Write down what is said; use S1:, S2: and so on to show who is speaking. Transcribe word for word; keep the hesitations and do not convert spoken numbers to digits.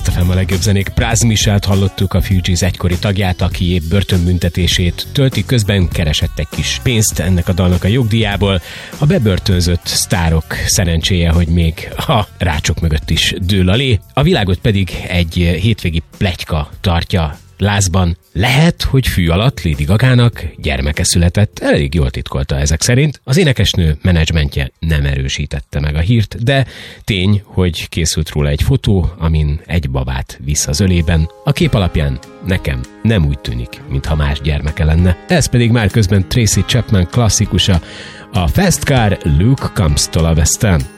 S1: Last ef em a legjobb zenék. Pras Michelt hallottuk, a Fugees egykori tagját, aki épp börtönbüntetését tölti, közben keresett egy kis pénzt ennek a dalnak a jogdíjából. A bebörtönzött sztárok szerencséje, hogy még a rácsok mögött is dől a lé. A világot pedig egy hétvégi pletyka tartja lázban. Lehet, hogy fű alatt Lady Gagának gyermeke született, elég jól titkolta ezek szerint. Az énekesnő menedzsmentje nem erősítette meg a hírt, de tény, hogy készült róla egy fotó, amin egy babát visz az ölében. A kép alapján nekem nem úgy tűnik, mintha más gyermeke lenne. Ez pedig már közben Tracy Chapman klasszikusa, a Fast Car Luke Comes to the West End.